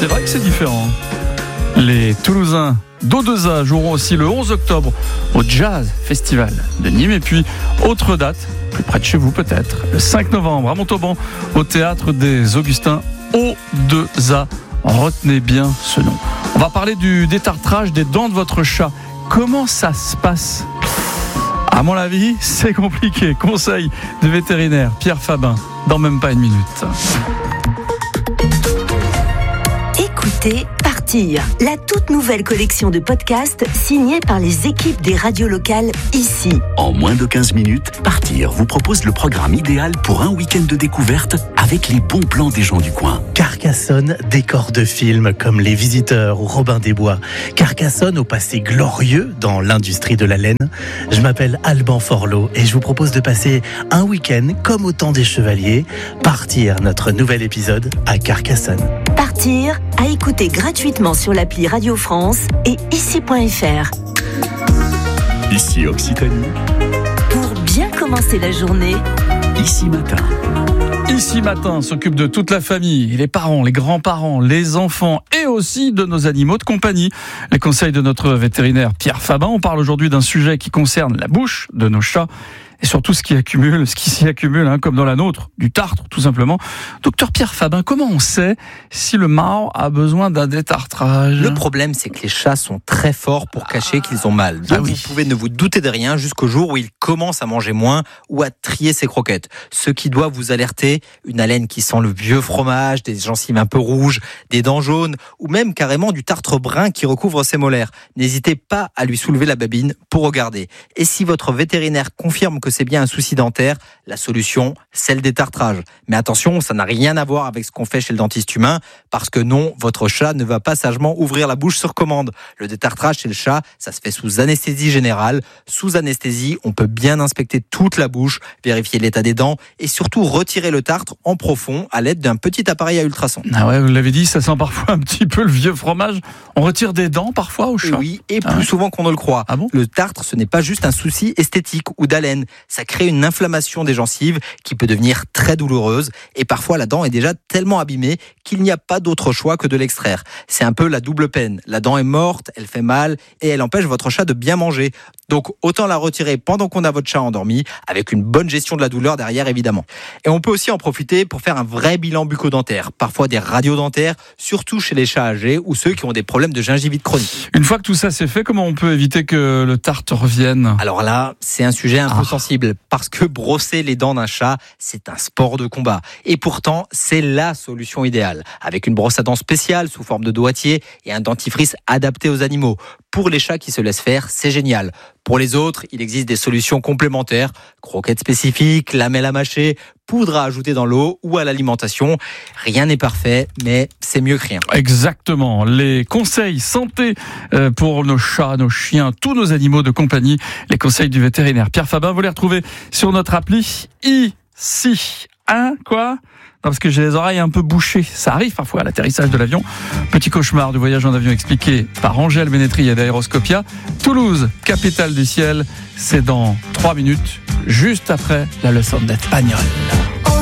c'est vrai que c'est différent. Les Toulousains d'O2A joueront aussi le 11 octobre au Jazz Festival de Nîmes. Et puis, autre date, plus près de chez vous peut-être, le 5 novembre à Montauban, au Théâtre des Augustins, O2A. Retenez bien ce nom. On va parler du détartrage des dents de votre chat. Comment ça se passe ? À mon avis, c'est compliqué. Conseil de vétérinaire Pierre Fabin, dans même pas une minute. Écoutez Partir, la toute nouvelle collection de podcasts signée par les équipes des radios locales ici. En moins de 15 minutes, Partir vous propose le programme idéal pour un week-end de découverte avec les bons plans des gens du coin. Carcassonne, décor de films comme Les Visiteurs ou Robin des Bois. Carcassonne au passé glorieux dans l'industrie de la laine. Je m'appelle Alban Forlot et je vous propose de passer un week-end comme au temps des chevaliers. Partir, notre nouvel épisode à Carcassonne. Partir, à écouter gratuitement sur l'appli Radio France et ici.fr. Ici Occitanie. Pour bien commencer la journée, Ici Matin. Ici Matin s'occupe de toute la famille, les parents, les grands-parents, les enfants et aussi de nos animaux de compagnie. Les conseils de notre vétérinaire Pierre Fabin. On parle aujourd'hui d'un sujet qui concerne la bouche de nos chats et surtout ce qui s'y accumule, comme dans la nôtre, du tartre tout simplement. Docteur Pierre Fabin, comment on sait si le mâle a besoin d'un détartrage ? Le problème, c'est que les chats sont très forts pour cacher qu'ils ont mal. Donc vous pouvez ne vous douter de rien jusqu'au jour où ils commencent à manger moins ou à trier ses croquettes. Ce qui doit vous alerter, une haleine qui sent le vieux fromage, des gencives un peu rouges, des dents jaunes ou même carrément du tartre brun qui recouvre ses molaires. N'hésitez pas à lui soulever la babine pour regarder. Et si votre vétérinaire confirme que c'est bien un souci dentaire, la solution, c'est le détartrage. Mais attention, ça n'a rien à voir avec ce qu'on fait chez le dentiste humain, parce que non, votre chat ne va pas sagement ouvrir la bouche sur commande. Le détartrage chez le chat, ça se fait sous anesthésie générale. Sous anesthésie, on peut bien inspecter toute la bouche, vérifier l'état des dents et surtout retirer le tartre en profond à l'aide d'un petit appareil à ultrasons. Ah ouais, vous l'avez dit, ça sent parfois un petit peu le vieux fromage. On retire des dents parfois au chat ? Oui, et plus souvent qu'on ne le croit. Ah bon ? Le tartre, ce n'est pas juste un souci esthétique ou d'haleine. Ça crée une inflammation des gencives qui peut devenir très douloureuse et parfois la dent est déjà tellement abîmée qu'il n'y a pas d'autre choix que de l'extraire. C'est un peu la double peine. La dent est morte, elle fait mal et elle empêche votre chat de bien manger. Donc autant la retirer pendant qu'on a votre chat endormi, avec une bonne gestion de la douleur derrière évidemment. Et on peut aussi en profiter pour faire un vrai bilan bucco-dentaire, parfois des radiodentaires, surtout chez les chats âgés ou ceux qui ont des problèmes de gingivite chronique. Une fois que tout ça c'est fait, comment on peut éviter que le tartre revienne ? Alors là, c'est un sujet un peu sensible, parce que brosser les dents d'un chat, c'est un sport de combat. Et pourtant, c'est la solution idéale, avec une brosse à dents spéciale sous forme de doigtier et un dentifrice adapté aux animaux. Pour les chats qui se laissent faire, c'est génial. Pour les autres, il existe des solutions complémentaires, croquettes spécifiques, lamelles à mâcher, poudre à ajouter dans l'eau ou à l'alimentation. Rien n'est parfait, mais c'est mieux que rien. Exactement. Les conseils santé pour nos chats, nos chiens, tous nos animaux de compagnie. Les conseils du vétérinaire Pierre Fabin, vous les retrouvez sur notre appli ici. Quoi ? Non, parce que j'ai les oreilles un peu bouchées. Ça arrive parfois à l'atterrissage de l'avion. Petit cauchemar du voyage en avion expliqué par Angèle Ménétri et d'Aéroscopia. Toulouse, capitale du ciel. C'est dans 3 minutes, juste après la leçon d'espagnol.